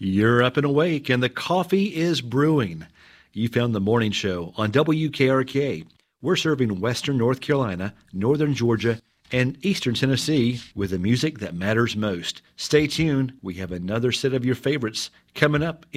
You're up and awake, and the coffee is brewing. You found the morning show on WKRK. We're serving Western North Carolina, Northern Georgia, and Eastern Tennessee with the music that matters most. Stay tuned. We have another set of your favorites coming up